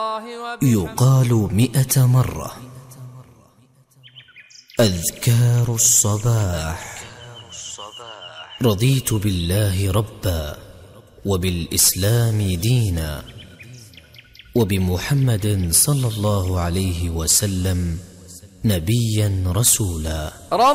يقال 100 مرة. أذكار الصباح. رضيت بالله ربا وبالإسلام دينا وبمحمد صلى الله عليه وسلم نبيا رسولا.